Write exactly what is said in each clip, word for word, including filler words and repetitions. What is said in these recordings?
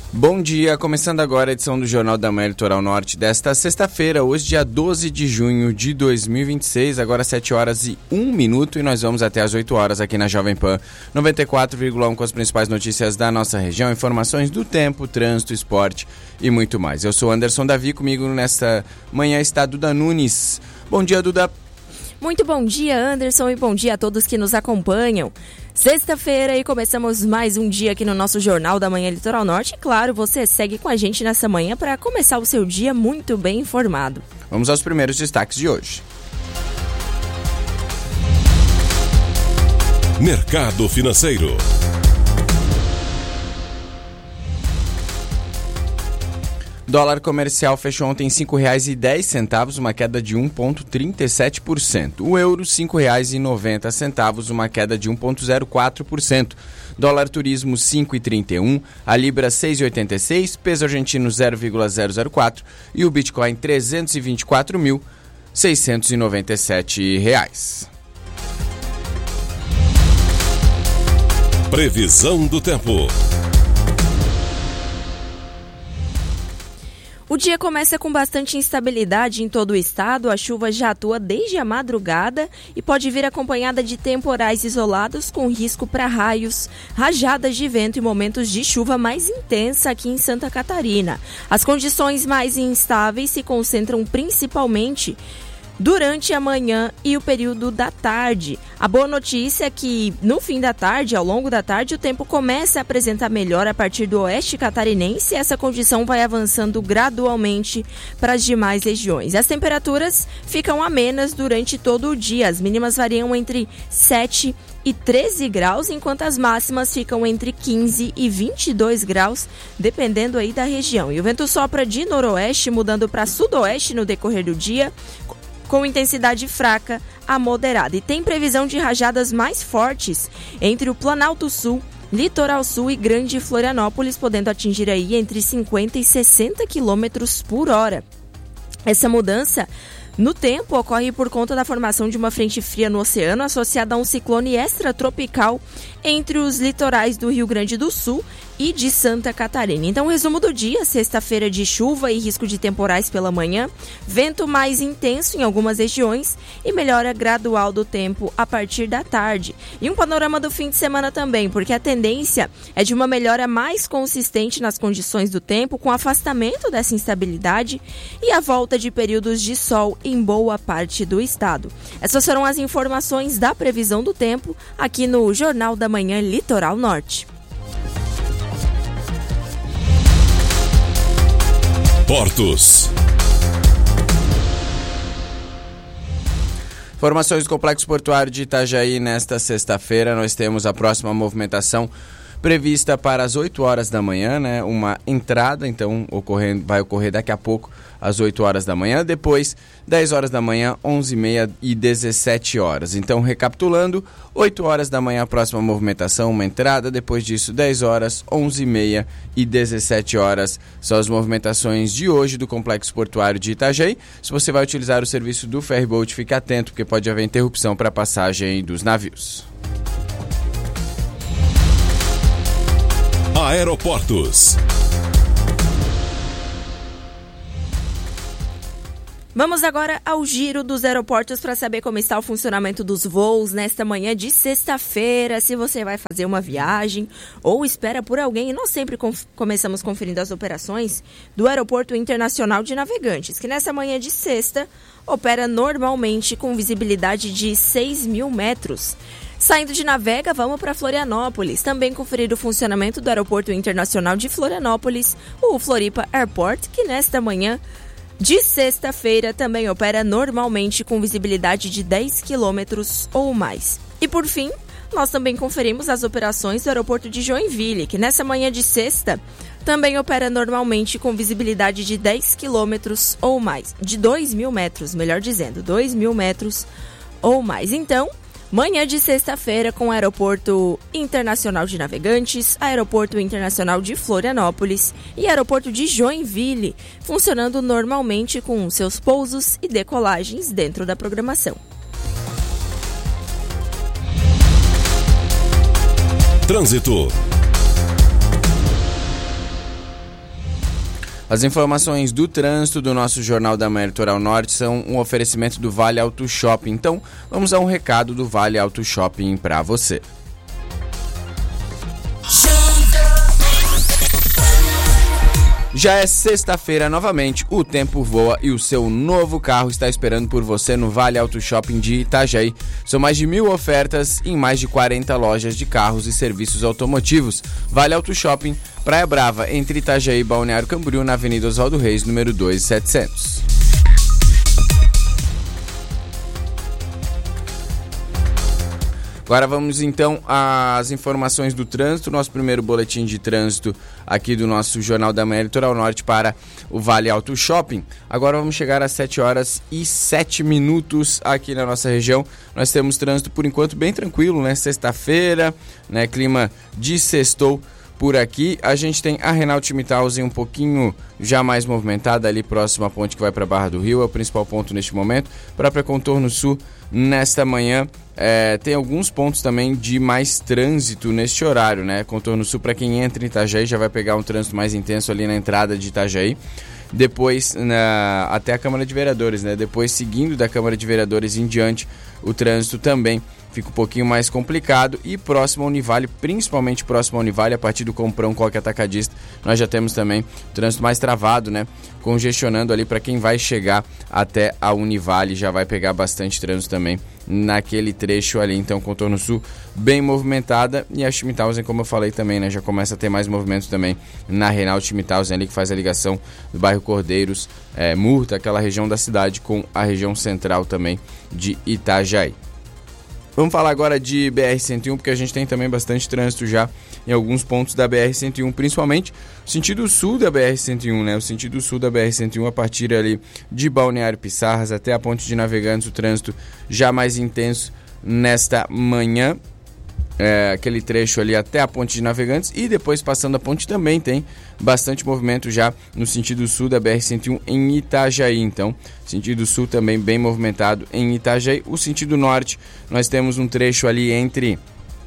Bom dia, começando agora a edição do Jornal da Manhã Litoral Norte desta sexta-feira, hoje dia doze de junho de dois mil e vinte e seis, agora sete horas e um minuto e nós vamos até às oito horas aqui na Jovem Pan noventa e quatro vírgula um com as principais notícias da nossa região, informações do tempo, trânsito, esporte e muito mais. Eu sou Anderson Davi, comigo nesta manhã está Duda Nunes. Bom dia, Duda. Muito bom dia, Anderson, e bom dia a todos que nos acompanham. Sexta-feira e começamos mais um dia aqui no nosso Jornal da Manhã Litoral Norte. E claro, você segue com a gente nessa manhã para começar o seu dia muito bem informado. Vamos aos primeiros destaques de hoje. Mercado Financeiro. Dólar comercial fechou ontem em cinco reais e dez centavos, uma queda de um vírgula trinta e sete por cento. O euro, cinco reais e noventa centavos, uma queda de um vírgula zero quatro por cento. Dólar turismo, cinco reais e trinta e um, a libra, seis reais e oitenta e seis, peso argentino, zero vírgula zero zero quatro e o Bitcoin, trezentos e vinte e quatro mil, seiscentos e noventa e sete reais. Previsão do tempo. O dia começa com bastante instabilidade em todo o estado, a chuva já atua desde a madrugada e pode vir acompanhada de temporais isolados com risco para raios, rajadas de vento e momentos de chuva mais intensa aqui em Santa Catarina. As condições mais instáveis se concentram principalmente durante a manhã e o período da tarde. A boa notícia é que no fim da tarde, ao longo da tarde, o tempo começa a apresentar melhora a partir do oeste catarinense e essa condição vai avançando gradualmente para as demais regiões. As temperaturas ficam amenas durante todo o dia. As mínimas variam entre sete e treze graus, enquanto as máximas ficam entre quinze e vinte e dois graus, dependendo aí da região. E o vento sopra de noroeste, mudando para sudoeste no decorrer do dia, com intensidade fraca a moderada. E tem previsão de rajadas mais fortes entre o Planalto Sul, Litoral Sul e Grande Florianópolis, podendo atingir aí entre cinquenta e sessenta quilômetros por hora. Essa mudança no tempo ocorre por conta da formação de uma frente fria no oceano associada a um ciclone extratropical entre os litorais do Rio Grande do Sul e de Santa Catarina. Então, resumo do dia, sexta-feira de chuva e risco de temporais pela manhã, vento mais intenso em algumas regiões e melhora gradual do tempo a partir da tarde. E um panorama do fim de semana também, porque a tendência é de uma melhora mais consistente nas condições do tempo, com afastamento dessa instabilidade e a volta de períodos de sol em boa parte do estado. Essas foram as informações da previsão do tempo aqui no Jornal da Manhã Litoral Norte. Portos. Informações do Complexo Portuário de Itajaí nesta sexta-feira. Nós temos a próxima movimentação prevista para as oito horas da manhã, né? Uma entrada, então, ocorrendo, vai ocorrer daqui a pouco, às oito horas da manhã. Depois, dez horas da manhã, onze e meia e dezessete horas. Então, recapitulando, oito horas da manhã a próxima movimentação, uma entrada. Depois disso, dez horas, onze e meia e dezessete horas. São as movimentações de hoje do Complexo Portuário de Itajaí. Se você vai utilizar o serviço do Ferryboat, fique atento, porque pode haver interrupção para a passagem dos navios. Aeroportos. Vamos agora ao giro dos aeroportos para saber como está o funcionamento dos voos nesta manhã de sexta-feira, se você vai fazer uma viagem ou espera por alguém. E nós sempre conf- começamos conferindo as operações do Aeroporto Internacional de Navegantes, que nessa manhã de sexta opera normalmente com visibilidade de seis mil metros. Saindo de Navega, vamos para Florianópolis. Também conferir o funcionamento do Aeroporto Internacional de Florianópolis, o Floripa Airport, que nesta manhã de sexta-feira também opera normalmente com visibilidade de dez quilômetros ou mais. E por fim, nós também conferimos as operações do Aeroporto de Joinville, que nessa manhã de sexta também opera normalmente com visibilidade de dez quilômetros ou mais, de dois mil metros, melhor dizendo, dois mil metros ou mais. Então, manhã de sexta-feira com o Aeroporto Internacional de Navegantes, Aeroporto Internacional de Florianópolis e Aeroporto de Joinville, funcionando normalmente com seus pousos e decolagens dentro da programação. Trânsito. As informações do trânsito do nosso Jornal da Manhã Litoral Norte são um oferecimento do Vale Auto Shopping. Então, vamos a um recado do Vale Auto Shopping para você. Já é sexta-feira novamente, o tempo voa e o seu novo carro está esperando por você no Vale Auto Shopping de Itajaí. São mais de mil ofertas em mais de quarenta lojas de carros e serviços automotivos. Vale Auto Shopping, Praia Brava, entre Itajaí e Balneário Camboriú, na Avenida Oswaldo Reis, número dois mil e setecentos. Agora vamos então às informações do trânsito, nosso primeiro boletim de trânsito aqui do nosso Jornal da Manhã Litoral Norte para o Vale Auto Shopping. Agora vamos chegar às sete horas e sete minutos aqui na nossa região. Nós temos trânsito por enquanto bem tranquilo, né? Sexta-feira, né? Clima de sextou por aqui. A gente tem a Renault Mithausen um pouquinho já mais movimentada ali próximo à ponte que vai para a Barra do Rio, é o principal ponto neste momento. Própria Contorno Sul nesta manhã. É, tem alguns pontos também de mais trânsito neste horário, né? Contorno Sul, para quem entra em Itajaí, já vai pegar um trânsito mais intenso ali na entrada de Itajaí. Depois, na, até a Câmara de Vereadores, né? Depois, seguindo da Câmara de Vereadores em diante, o trânsito também fica um pouquinho mais complicado. E próximo ao Univale, principalmente próximo ao Univale, a partir do Comprão Coque Atacadista, nós já temos também o trânsito mais travado, né? Congestionando ali para quem vai chegar até a Univale, já vai pegar bastante trânsito também naquele trecho ali. Então, Contorno Sul bem movimentada, e a Mithausen, como eu falei também, né, já começa a ter mais movimento também na Renault Mithausen ali, que faz a ligação do bairro Cordeiros, é, Murta, aquela região da cidade, com a região central também de Itajaí. Vamos falar agora de B R cento e um, porque a gente tem também bastante trânsito já em alguns pontos da B R cento e um, principalmente o sentido sul da B R cento e um, né? O sentido sul da B R cento e um, a partir ali de Balneário Pissarras até a Ponte de Navegantes, o trânsito já mais intenso nesta manhã. É, aquele trecho ali até a Ponte de Navegantes, e depois passando a ponte também tem bastante movimento já no sentido sul da B R cento e um em Itajaí. Então, sentido sul também bem movimentado em Itajaí. O sentido norte, nós temos um trecho ali entre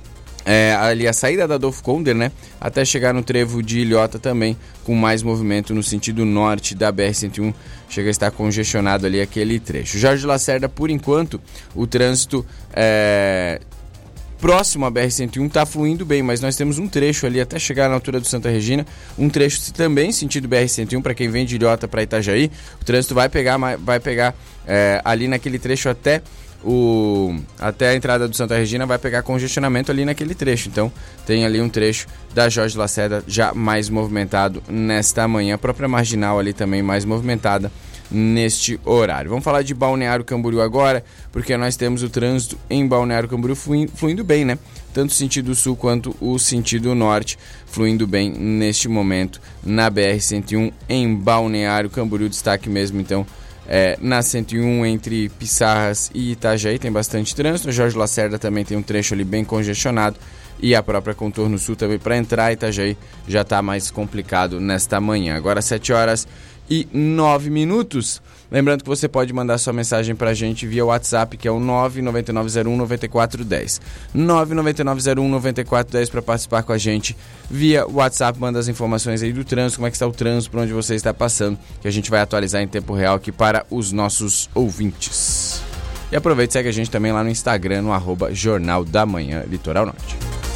é, ali a saída da Adolfo Konder, né, até chegar no trevo de Ilhota também, com mais movimento no sentido norte da B R cento e um. Chega a estar congestionado ali aquele trecho. Jorge Lacerda, por enquanto, o trânsito é... próximo à B R cento e um está fluindo bem, mas nós temos um trecho ali até chegar na altura do Santa Regina, um trecho também sentido B R cento e um, para quem vem de Ilhota para Itajaí. O trânsito vai pegar, vai pegar é, ali naquele trecho até, o, até a entrada do Santa Regina, vai pegar congestionamento ali naquele trecho. Então tem ali um trecho da Jorge Lacerda já mais movimentado nesta manhã, a própria Marginal ali também mais movimentada neste horário. Vamos falar de Balneário Camboriú agora, porque nós temos o trânsito em Balneário Camboriú fluindo, fluindo bem, né? Tanto o sentido sul quanto o sentido norte fluindo bem neste momento na B R cento e um em Balneário Camboriú. Destaque mesmo, então, é, na cento e um entre Pissarras e Itajaí tem bastante trânsito. A Jorge Lacerda também tem um trecho ali bem congestionado, e a própria Contorno Sul também para entrar Itajaí já está mais complicado nesta manhã. Agora sete horas e nove minutos. Lembrando que você pode mandar sua mensagem pra gente via WhatsApp, que é o nove nove nove zero um nove quatro um zero. nove nove nove zero um nove quatro um zero para participar com a gente via WhatsApp. Manda as informações aí do trânsito, como é que está o trânsito, por onde você está passando, que a gente vai atualizar em tempo real aqui para os nossos ouvintes. E aproveita e segue a gente também lá no Instagram, no arroba Jornal da Manhã Litoral Norte.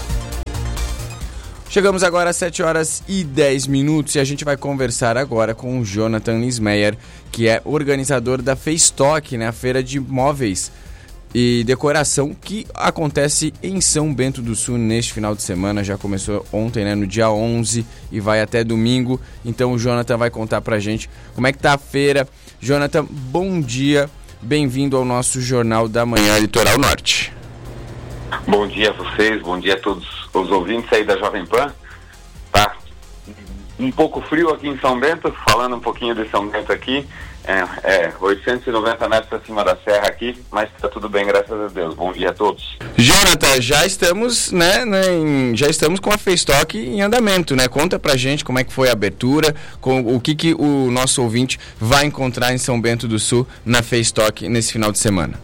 Chegamos agora às sete horas e dez minutos, e a gente vai conversar agora com o Jonathan Lismeyer, que é organizador da Festock, né, a feira de móveis e decoração que acontece em São Bento do Sul neste final de semana. Já começou ontem, né, no dia onze, e vai até domingo. Então o Jonathan vai contar pra gente como é que tá a feira. Jonathan, bom dia, bem-vindo ao nosso Jornal da Manhã Litoral Norte. Bom dia a vocês, bom dia a todos os ouvintes aí da Jovem Pan. Tá um pouco frio aqui em São Bento, falando um pouquinho de São Bento aqui, é, é oitocentos e noventa metros acima da serra aqui, mas tá tudo bem, graças a Deus. Bom dia a todos. Jonathan, já estamos, né, né em, já estamos com a Festock em andamento, né? Conta pra gente como é que foi a abertura, com, o que, que o nosso ouvinte vai encontrar em São Bento do Sul na Festock nesse final de semana.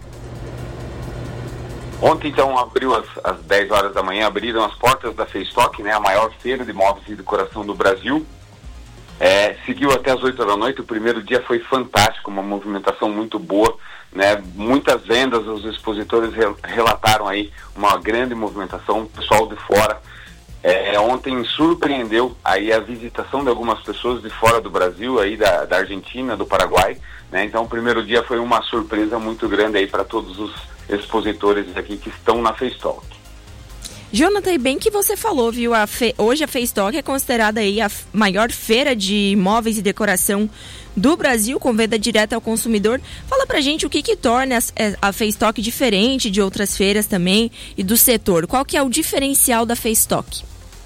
Ontem, então, abriu às, às dez horas da manhã, abriram as portas da Festock, né, a maior feira de móveis e decoração do Brasil. É, seguiu até as oito da noite, o primeiro dia foi fantástico, uma movimentação muito boa, né? Muitas vendas, os expositores re- relataram aí uma grande movimentação, o pessoal de fora. É, ontem surpreendeu aí a visitação de algumas pessoas de fora do Brasil, aí da, da Argentina, do Paraguai, né? Então o primeiro dia foi uma surpresa muito grande aí para todos os expositores aqui que estão na FaceTalk. Jonathan, e bem que você falou, viu? A Fe... Hoje a FaceTalk é considerada aí a maior feira de móveis e decoração do Brasil, com venda direta ao consumidor. Fala pra gente o que que torna a FaceTalk diferente de outras feiras também e do setor. Qual que é o diferencial da FaceTalk?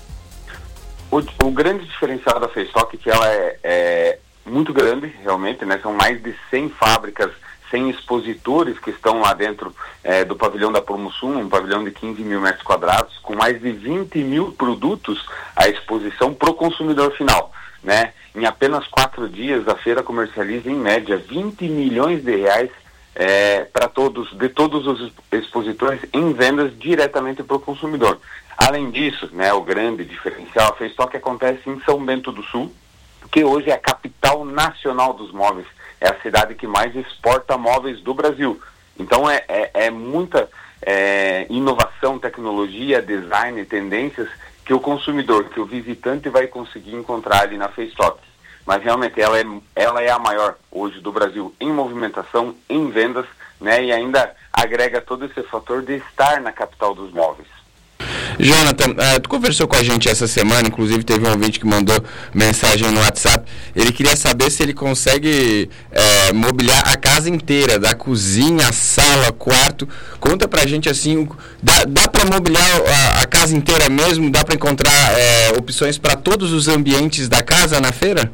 O, o grande diferencial da FaceTalk é que ela é, é muito grande, realmente, né? São mais de cem fábricas, cem expositores que estão lá dentro é, do pavilhão da Promosul, um pavilhão de quinze mil metros quadrados, com mais de vinte mil produtos à exposição para o consumidor final, né? Em apenas quatro dias, a feira comercializa, em média, vinte milhões de reais é, para todos, de todos os expositores em vendas diretamente para o consumidor. Além disso, né, o grande diferencial, a FaceTalk acontece em São Bento do Sul, que hoje é a capital nacional dos móveis. É a cidade que mais exporta móveis do Brasil. Então é, é, é muita é, inovação, tecnologia, design, tendências que o consumidor, que o visitante vai conseguir encontrar ali na FaceTalk. Mas realmente ela é, ela é a maior hoje do Brasil em movimentação, em vendas, né? E ainda agrega todo esse fator de estar na capital dos móveis. Jonathan, uh, tu conversou com a gente essa semana, inclusive teve um ouvinte que mandou mensagem no WhatsApp. Ele queria saber se ele consegue uh, mobiliar a casa inteira, da cozinha, sala, quarto. Conta pra gente assim, dá, dá pra mobiliar a, a casa inteira mesmo? Dá pra encontrar uh, opções para todos os ambientes da casa na feira?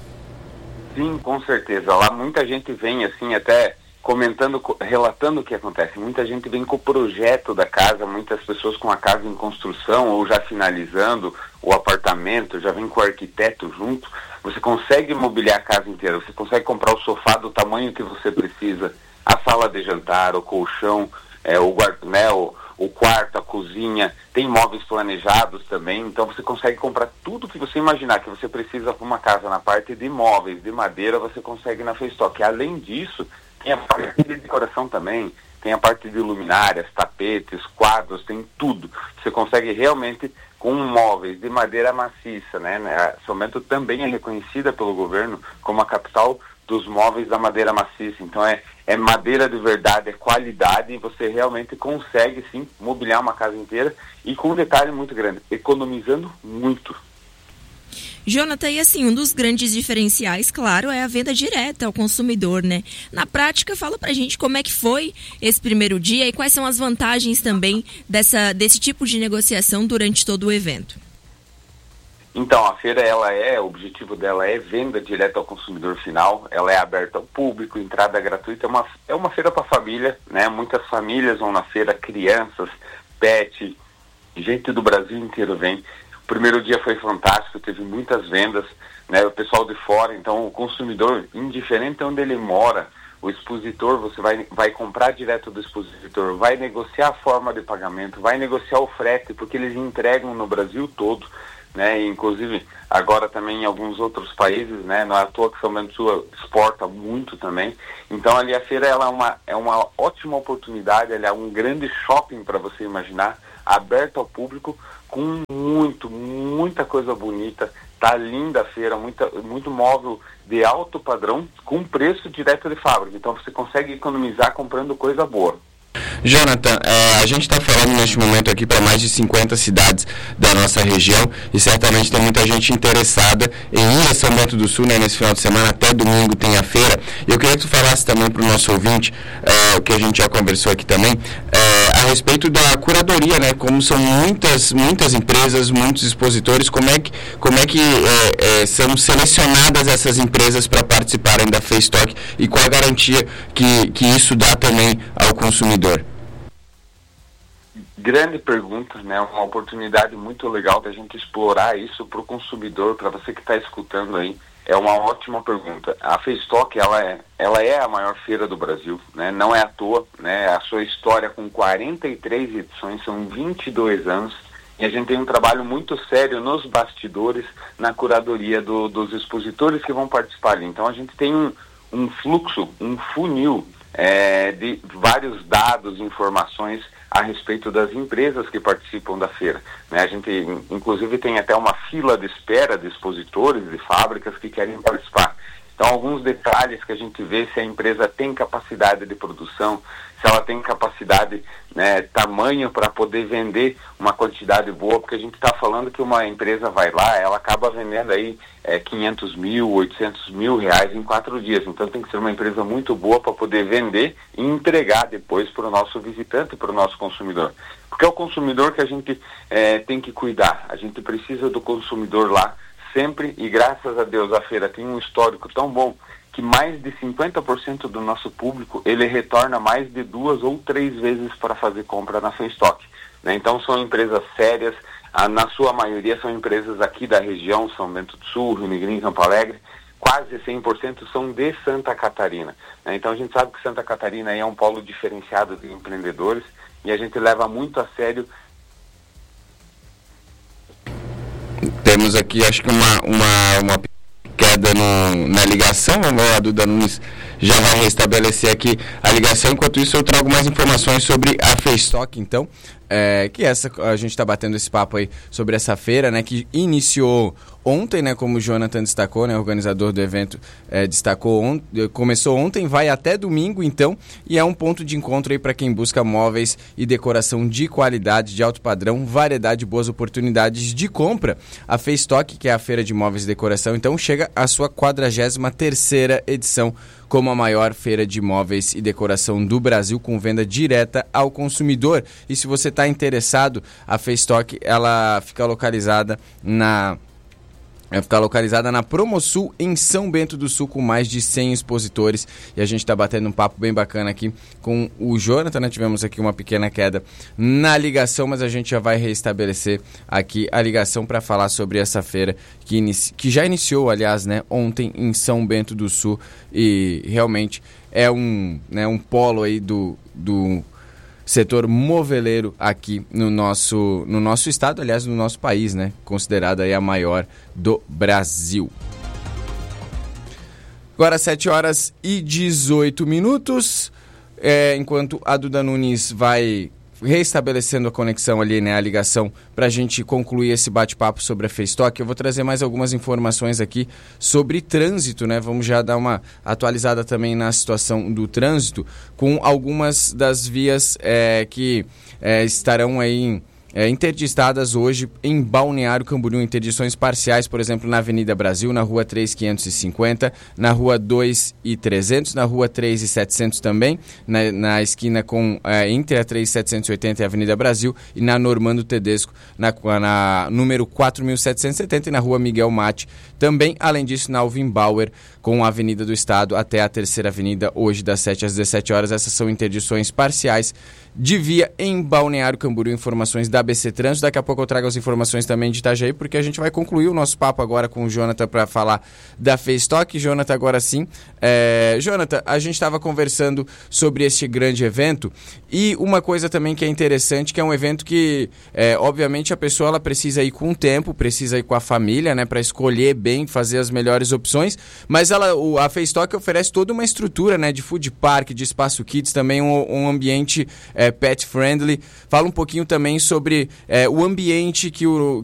Sim, com certeza. Lá muita gente vem assim até comentando, relatando o que acontece. Muita gente vem com o projeto da casa, muitas pessoas com a casa em construção ou já finalizando o apartamento, já vem com o arquiteto junto. Você consegue mobiliar a casa inteira, você consegue comprar o sofá do tamanho que você precisa, a sala de jantar, o colchão, é, o, né, o, o quarto, a cozinha, tem móveis planejados também, então você consegue comprar tudo que você imaginar que você precisa para uma casa. Na parte de móveis, de madeira, você consegue na FaceTalk. Além disso, tem a parte de decoração também, tem a parte de luminárias, tapetes, quadros, tem tudo. Você consegue realmente com móveis de madeira maciça, né? São Bento também é reconhecida pelo governo como a capital dos móveis da madeira maciça. Então é, é madeira de verdade, é qualidade, e você realmente consegue sim mobiliar uma casa inteira, e com um detalhe muito grande, economizando muito. Jonathan, e assim, um dos grandes diferenciais, claro, é a venda direta ao consumidor, né? Na prática, fala pra gente como é que foi esse primeiro dia e quais são as vantagens também dessa, desse tipo de negociação durante todo o evento. Então, a feira, ela é, o objetivo dela é venda direta ao consumidor final, ela é aberta ao público, entrada gratuita, é uma, é uma feira para família, né? Muitas famílias vão na feira, crianças, pet, gente do Brasil inteiro vem. O primeiro dia foi fantástico, teve muitas vendas, né? O pessoal de fora, então o consumidor, indiferente onde ele mora, o expositor, você vai, vai comprar direto do expositor, vai negociar a forma de pagamento, vai negociar o frete, porque eles entregam no Brasil todo, né? E, inclusive agora também em alguns outros países, né? Não é à toa que São Bento do Sul exporta muito também. Então ali a feira, ela é uma, é uma ótima oportunidade, ela é um grande shopping para você imaginar, aberto ao público, com muito, muita coisa bonita. Tá linda a feira, muita, muito móvel de alto padrão, com preço direto de fábrica. Então você consegue economizar comprando coisa boa. Jonathan, é, a gente está falando neste momento aqui para mais de cinquenta cidades da nossa região, e certamente tem muita gente interessada em ir a São Bento do Sul, né, nesse final de semana. Até domingo tem a feira. Eu queria que tu falasse também para o nosso ouvinte, é, o que a gente já conversou aqui também, é, a respeito da curadoria, né, como são muitas, muitas empresas, muitos expositores, como é que, como é que é, é, são selecionadas essas empresas para participarem da FaceTalk, e qual a garantia que, que isso dá também ao consumidor? Grande pergunta, né? Uma oportunidade muito legal da gente explorar isso para o consumidor, para você que está escutando aí. É uma ótima pergunta. A FaceTalk, ela é, ela é a maior feira do Brasil, né? Não é à toa, né? A sua história com quarenta e três edições, são vinte e dois anos, E a gente tem um trabalho muito sério nos bastidores, na curadoria do, dos expositores que vão participar ali. Então a gente tem um, um fluxo, um funil é, de vários dados, informações a respeito das empresas que participam da feira, né? A gente, inclusive, tem até uma fila de espera de expositores, de fábricas que querem participar. Então, alguns detalhes que a gente vê se a empresa tem capacidade de produção, se ela tem capacidade, né, tamanho para poder vender uma quantidade boa, porque a gente está falando que uma empresa vai lá, ela acaba vendendo aí é, quinhentos mil, oitocentos mil reais em quatro dias. Então tem que ser uma empresa muito boa para poder vender e entregar depois para o nosso visitante, para o nosso consumidor. Porque é o consumidor que a gente é, tem que cuidar. A gente precisa do consumidor lá sempre, e graças a Deus a feira tem um histórico tão bom que mais de cinquenta por cento do nosso público, ele retorna mais de duas ou três vezes para fazer compra na Feistock, né? Então são empresas sérias, a, na sua maioria são empresas aqui da região, São Bento do Sul, Rio Negrinho, Campo Alegre, quase cem por cento são de Santa Catarina, né? Então a gente sabe que Santa Catarina é um polo diferenciado de empreendedores e a gente leva muito a sério. Temos aqui, acho que uma, uma, uma queda no, na ligação. A Duda Nunes já vai restabelecer aqui a ligação. Enquanto isso, eu trago mais informações sobre a Feistock, então, é, que essa, a gente está batendo esse papo aí sobre essa feira, né, que iniciou ontem, né, como o Jonathan destacou, né, o organizador do evento é, destacou, on, começou ontem, vai até domingo, então, e é um ponto de encontro aí para quem busca móveis e decoração de qualidade, de alto padrão, variedade, boas oportunidades de compra. A Feistock, que é a feira de móveis e decoração, então, chega à sua quadragésima terceira edição, como a maior feira de móveis e decoração do Brasil, com venda direta ao consumidor. E se você está interessado, a Feistock, ela fica localizada na... Vai ficar localizada na Promosul, em São Bento do Sul, com mais de cem expositores. E a gente está batendo um papo bem bacana aqui com o Jonathan, né? Tivemos aqui uma pequena queda na ligação, mas a gente já vai restabelecer aqui a ligação para falar sobre essa feira que, inici... que já iniciou, aliás, né, ontem em São Bento do Sul. E realmente é um, né, um polo aí do... do setor moveleiro aqui no nosso, no nosso estado, aliás, no nosso país, né? Considerada aí a maior do Brasil. Agora sete horas e dezoito minutos, é, enquanto a Duda Nunes vai reestabelecendo a conexão ali, né, a ligação, para a gente concluir esse bate-papo sobre a Feistock. Eu vou trazer mais algumas informações aqui sobre trânsito, né? Vamos já dar uma atualizada também na situação do trânsito, com algumas das vias é, que é, estarão aí É, interdistadas hoje em Balneário Camboriú, interdições parciais, por exemplo, na Avenida Brasil, na Rua três quinhentos e cinquenta, na Rua dois e trezentos, na Rua três e setecentos também, na, na esquina com, é, entre a três setecentos e oitenta e a Avenida Brasil, e na Normando Tedesco, na, na número quatro mil setecentos e setenta, e na Rua Miguel Mate, também, além disso, na Alvin Bauer, com a Avenida do Estado até a Terceira Avenida, hoje das sete às dezessete horas. Essas são interdições parciais de via em Balneário Camboriú. Informações da A B C Trânsito. Daqui a pouco eu trago as informações também de Itajaí, porque a gente vai concluir o nosso papo agora com o Jonathan para falar da Feistock. Jonathan, agora sim. É... Jonathan, a gente estava conversando sobre este grande evento, e uma coisa também que é interessante, que é um evento que, é, obviamente, a pessoa ela precisa ir com o tempo, precisa ir com a família, né, para escolher bem, fazer as melhores opções, mas ela, o, a Feistock oferece toda uma estrutura, né, de food park, de espaço kids, também um, um ambiente é, pet friendly. Fala um pouquinho também sobre é, o ambiente que, o,